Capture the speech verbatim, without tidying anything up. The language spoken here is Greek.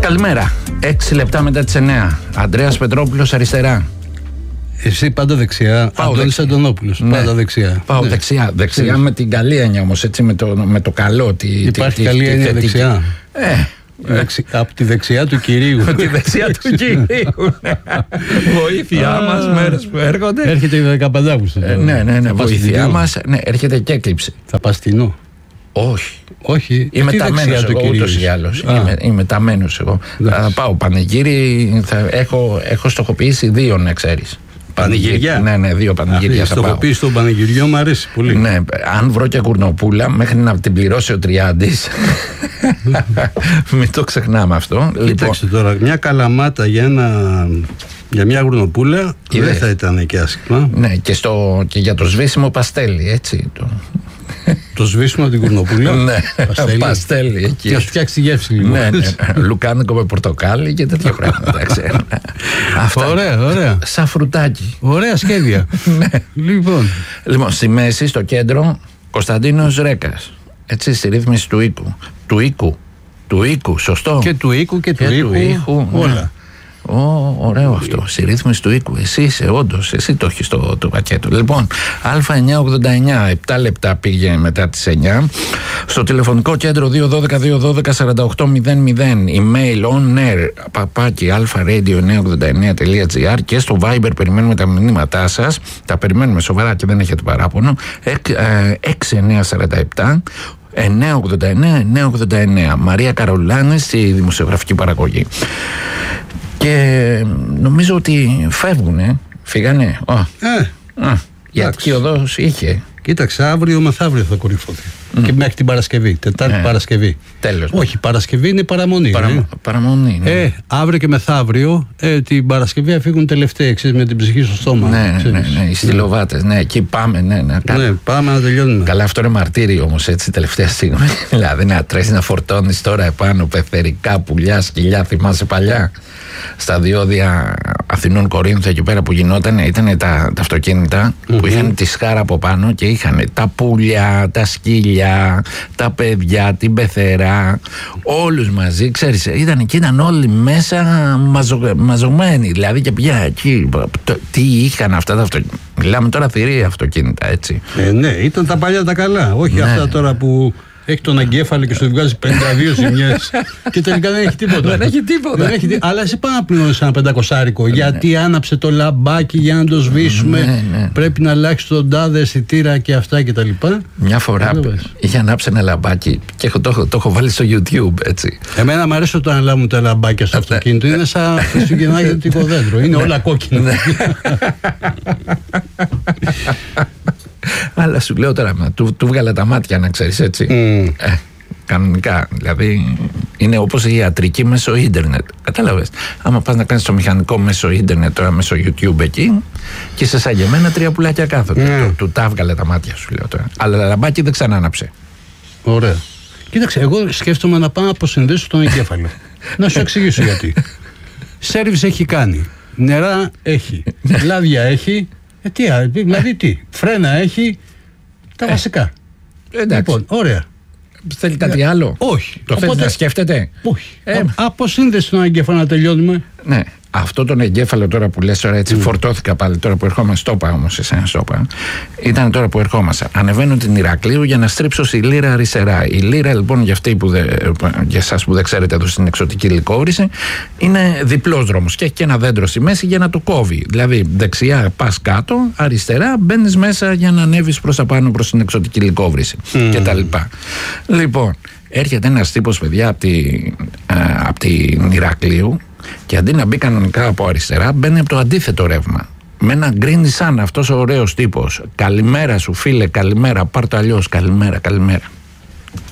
Καλημέρα. έξι λεπτά μετά τις εννιά. Ανδρέας Πετρόπουλος αριστερά. Εσύ πάντα δεξιά. Αντώνης Αντωνόπουλος. Ναι. Πάντα δεξιά. Πάω ναι. δεξιά. Δεξιά Ξέρεις. με την καλή έννοια όμως, έτσι, με το, με το καλό. Τη, Υπάρχει τη, καλή τη, έννοια τη, δεξιά. Ε, Δεξι... Από τη δεξιά του κυρίου. από τη δεξιά του κυρίου. Βοήθειά μας, μέρες που έρχονται. Έρχεται η δεκαπέντε Αυγούστου. Ε, ναι, ναι, ναι. Βοήθειά μας. Ναι, έρχεται και έκλειψη. Θα πας τεινό. Όχι. Όχι. Είμαι μεταμένος εγώ, ούτως ή άλλως. Είμαι, είμαι μεταμένος εγώ. Θα πάω πανηγύρι, θα έχω, έχω στοχοποιήσει δύο, να ξέρεις. Πανηγυριά. Ναι, ναι, δύο πανηγυριά. Η στοχοποίηση των πανηγυριών μου αρέσει πολύ. Ναι, αν βρω και κουρνοπούλα μέχρι να την πληρώσει ο Τριάντης. Μην το ξεχνάμε αυτό. Κοίταξε λοιπόν. Τώρα, μια καλαμάτα για, ένα, για μια γουρνοπούλα δεν θα ήταν και άσχημα. Ναι, και, στο, και για το σβήσιμο παστέλι, έτσι. Το, το σβήσιμο από την γουρνοπούλα. Ναι, παστέλι. Παστέλι εκεί. Και να σου φτιάξει τη γεύση λίγο. Ναι, ναι. Λουκάνικο με πορτοκάλι και τέτοια πράγματα. Αυτά. Ωραία, ωραία. Σαν φρουτάκι. Ωραία σχέδια. Ναι. Λοιπόν. Λοιπόν, στη μέση, στο κέντρο, Κωνσταντίνος Ρέκας. Έτσι, στη ρύθμιση του οίκου. Του οίκου. Του οίκου, σωστό. Και του οίκου και, και του οίκου. οίκου όλα. Ναι. Ω, ωραίο αυτό. Στη ρύθμιση του οίκου. Εσύ είσαι, όντως. Εσύ το έχεις το, το πακέτο. Λοιπόν, Α εννιακόσια ογδόντα εννιά, επτά λεπτά πήγε μετά τις εννιά. Στο τηλεφωνικό κέντρο δύο ένα δύο δύο ένα δύο σαράντα οκτώ μηδέν μηδέν. Email on air παπάκι αλφα ρέιντιο εννιακόσια ογδόντα εννιά τελεία τζι άρ. Και στο Viber περιμένουμε τα μηνύματά σας. Τα περιμένουμε σοβαρά και δεν έχετε παράπονο. έξι εννιά τέσσερα επτά εννιακόσια ογδόντα εννιά εννιακόσια ογδόντα εννιά. Μαρία Καρολάνη στη δημοσιογραφική παραγωγή. Και νομίζω ότι φεύγουνε, φύγανε. Oh. Ε, oh. Η Αττική Οδός είχε. Κοίταξε, αύριο μεθαύριο θα κορυφωθεί. Mm. Και μέχρι την Παρασκευή, Τετάρτη ε, Παρασκευή. Τέλος. Όχι, Παρασκευή είναι παραμονή. Παρα, ναι. Παραμονή. Ναι. Ε, αύριο και μεθαύριο, ε, την Παρασκευή θα φύγουν τελευταίοι, ξέρεις, με την ψυχή στο στόμα. Ναι, ναι, ναι, ναι, οι στυλοβάτες. Ναι, εκεί πάμε. Ναι, ναι, ναι, πάμε να τελειώνουμε. Καλά, αυτό είναι μαρτύριο όμως, έτσι, τελευταία στιγμή. Δηλαδή, να τρέχεις να φορτώνεις τώρα επάνω πεθερικά, πουλιά, σκυλιά, θυμάσαι παλιά. Στα διόδια Αθηνών Κορίνθου εκεί πέρα που γινόταν, ήταν τα, τα αυτοκίνητα mm-hmm. που είχαν τη σκάρα από πάνω και είχαν τα πουλιά, τα σκύλια, τα παιδιά, την πεθερά, όλους μαζί, ξέρεις, ήταν εκεί, ήταν όλοι μέσα μαζο, μαζωμένοι, δηλαδή και πια εκεί, το, τι είχαν αυτά τα αυτοκίνητα. Μιλάμε τώρα θηρία αυτοκίνητα, έτσι. Ε, ναι, ήταν τα παλιά τα καλά, όχι ναι. Αυτά τώρα που έχει τον εγκέφαλο και σου βγάζει πενήντα δύο ζημιές και τελικά δεν έχει τίποτα. Δεν έχει τίποτα. Δεν έχει τί... Αλλά εσύ πάει να πληρώνεις ένα πεντακοσάρικο. Ναι. Γιατί άναψε το λαμπάκι για να το σβήσουμε. Ναι, ναι. Πρέπει να αλλάξει τον τάδε αισθητήρα και αυτά και τα λοιπά. Μια φορά είχε ανάψει ένα λαμπάκι και το, το, το έχω βάλει στο YouTube, έτσι. Εμένα μου αρέσει όταν αναλάβουν τα λαμπάκια στο αυτοκίνητο. Είναι σαν χριστουγεννιάτικο δέντρο. Είναι όλα κόκκινα. Αλλά σου λέω τώρα, του, του βγάλα τα μάτια, να ξέρεις, έτσι. Mm. Ε, κανονικά. Δηλαδή, είναι όπως η ιατρική μέσω ίντερνετ. Κατάλαβες. Άμα πας να κάνεις το μηχανικό μέσω ίντερνετ, τώρα μέσω YouTube εκεί, και σε σαν και μένα τρία πουλάκια κάθονται. Mm. Του, του τα βγάλε τα μάτια, σου λέω τώρα. Αλλά λαμπάκι δεν ξανάναψε. Ωραία. Κοίταξε, εγώ σκέφτομαι να πάω να αποσυνδέσω τον εγκέφαλο. Να σου εξηγήσω γιατί. Σέρβις έχει κάνει. Νερά έχει. Λάδια έχει. Ε, τι, δηλαδή τι, φρένα έχει, τα ε, βασικά. Εντάξει. Λοιπόν, ωραία. Θέλει κάτι ε, άλλο. Όχι. Το θέλει να σκέφτεται. Όχι. Ε, Αποσύνδεση τον εγκέφαλο να τελειώνουμε. Ναι. Αυτό τον εγκέφαλο τώρα που λες τώρα, έτσι, mm. φορτώθηκα πάλι τώρα που ερχόμαστε. Στόπα όμως, εσένα στόπα. Ήταν τώρα που ερχόμαστε. Ανεβαίνω την Ηρακλείου για να στρίψω στη Λύρα αριστερά. Η Λύρα, λοιπόν, για, αυτοί που δε, για εσάς που δεν ξέρετε εδώ στην εξωτική λικόβρηση, είναι διπλός δρόμος και έχει και ένα δέντρο στη μέση για να το κόβει. Δηλαδή, δεξιά πας κάτω, αριστερά μπαίνεις μέσα για να ανέβεις προς τα πάνω προς την εξωτική λικόβρηση mm. κτλ. Λοιπόν, έρχεται ένας τύπος, παιδιά, από τη, απ την Ηρακλείου. Και αντί να μπει κανονικά από αριστερά, μπαίνει από το αντίθετο ρεύμα. Με ένα γκρίνι σαν αυτός ο ωραίος τύπος. Καλημέρα σου, φίλε, καλημέρα. Πάρ' το αλλιώς, καλημέρα, καλημέρα.